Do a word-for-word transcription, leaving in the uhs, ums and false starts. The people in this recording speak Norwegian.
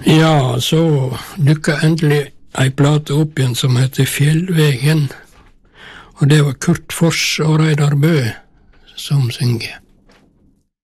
Ja, så dukka endelig ei plate opp igjen som heter Fjellvegen, og det var Kurt Foss og Reidar Bø som synger.